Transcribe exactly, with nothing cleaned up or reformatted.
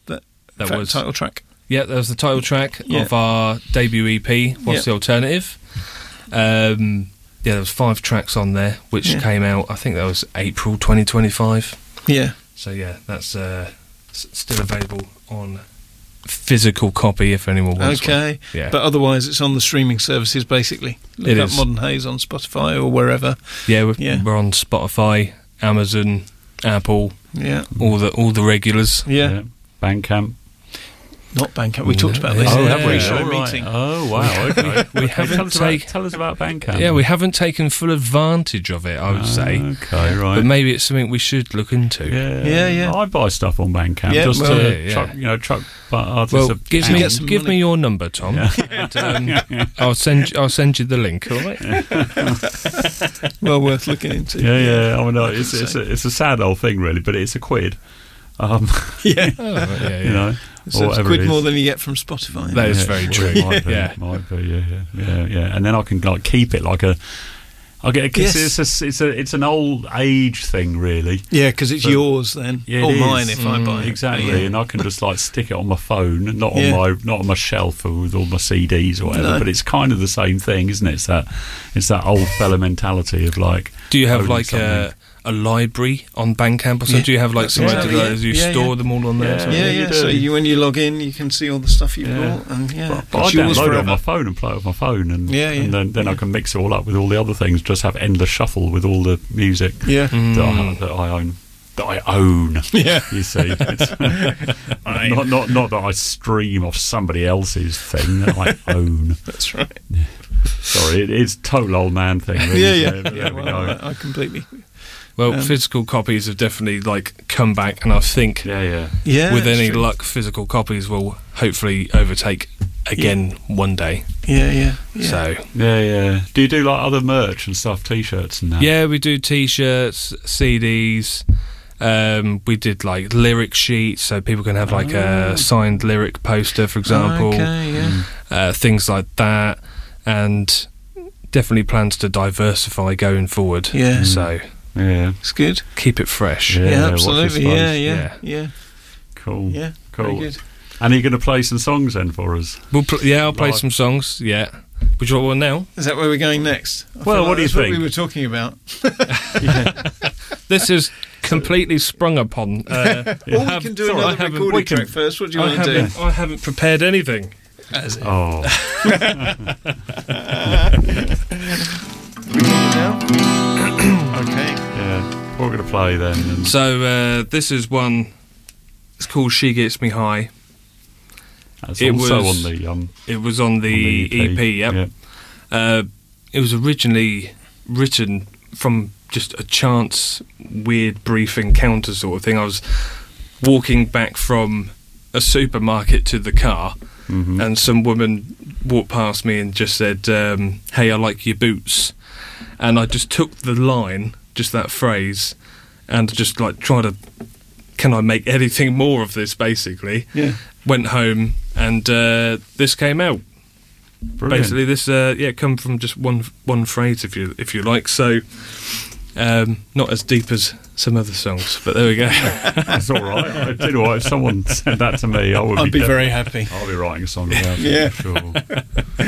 that, That fact, was title track. Yeah, that was the title track Yeah. of our debut E P, What's Yeah. the Alternative? Um, yeah, there was five tracks on there, which Yeah. came out, I think that was April twenty twenty-five. Yeah. So yeah, that's uh, s- still available on physical copy if anyone wants one. Okay. Yeah. But otherwise, it's on the streaming services, basically. Look It up is. Modern Haze on Spotify or wherever. Yeah, we're, Yeah. we're on Spotify, Amazon, Apple, Yeah. all the all the regulars. Yeah. Yeah. Bandcamp. Not Bandcamp. We talked about this. Oh, in have the we? pre-show Oh, right. meeting. Oh, wow. Okay. We Okay, haven't tell us, about, take- tell us about Bandcamp. Yeah, we haven't taken full advantage of it, I would say. Okay, right. But maybe it's something we should look into. Yeah, Yeah, yeah. I buy stuff on Bandcamp Yeah, just well, to yeah, yeah. chuck, you know, chuck but artists. Well, a give To me get some give money. me your number, Tom. And, um, I'll send I'll send you the link. All right. Well worth looking into. Yeah, yeah. I mean, no, it's it's a, it's a sad old thing, really, but it's a quid. Um, Yeah. Oh, right, yeah, yeah. you know, So or it's a whatever quid it is. more than you get from Spotify. That is Yeah, very well, true. It might be, Yeah. might be, yeah, yeah, yeah, yeah. And then I can like keep it like a. I get because Yes. it's a, it's a it's an old age thing, really. Yeah, because it's But- yours then. Yeah, or it mine is. if I Mm, buy it. Exactly, Yeah. and I can just like stick it on my phone, not Yeah. on my not on my shelf or with all my C Ds or whatever. No. But it's kind of the same thing, isn't it? It's that it's that old fella mentality of like. Do you have owning like something. a a library on Bandcamp or something? Yeah. Do you have like That's somewhere exactly to it. like, you Yeah, store yeah. them all on there? or Yeah. something? Yeah, you yeah. do. So you, when you log in, you can see all the stuff you've Yeah. bought, and yeah, But, but I it's yours download it on forever. my phone and play it with my phone, and, Yeah, yeah. and then, then I Yeah. can mix it all up with all the other things. Just have endless shuffle with all the music Yeah, Mm. that, I, that I own. That I own. yeah. You see, it's not not not that I stream off somebody else's thing that I own. That's right. Sorry, it, it's total old man thing. Really, Yeah, isn't yeah, it? But yeah. there we Well, go. I, I completely. Well, Um, physical copies have definitely like come back, and I think Yeah, yeah. Yeah, with that's any true. luck, physical copies will hopefully overtake again one day. Yeah, yeah, yeah. So Yeah, yeah. Do you do like other merch and stuff, t-shirts and that? yeah, we do T-shirts, C Ds. Um, we did like lyric sheets, so people can have like Ah. a signed lyric poster, for example. Okay, yeah. uh, things like that, and definitely plans to diversify going forward. Yeah. So Yeah. It's good. keep it fresh. Yeah, Yeah, watch this absolutely. space. Yeah, yeah, Yeah. yeah, Cool. yeah. Cool. Very good. And are you going to play some songs then for us? We'll pl- yeah, I'll play Right. some songs. Yeah. Would you want one now? Is that where we're going next? I Well, feel like what do you that's think? What we were talking about. This is completely sprung upon. Uh, Or we have- can do sorry, I another haven't- recording we can- track first. What do you I want to do? haven't, I haven't prepared anything. As it. Oh, Now? Okay. yeah. What we're going to play then? And So uh, this is one. It's called "She Gets Me High." that's it also was- on the um It was on the, on the E P. Yep. Yeah. Uh, it was originally written from just a chance, weird, brief encounter sort of thing. I was walking back from a supermarket to the car, Mhm. and some woman walked past me and just said, um, "Hey, I like your boots." And I just took the line, just that phrase, and just like tried to, can I make anything more of this? Basically, Yeah. went home and uh, this came out. Brilliant. Basically, this uh, yeah come from just one one phrase, if you if you like. So, um, not as deep as some other songs, but there we go. That's all right. I, do you know what? If someone said that to me, I would I'd be def- very happy. I'll be writing a song about Yeah. it. for Sure.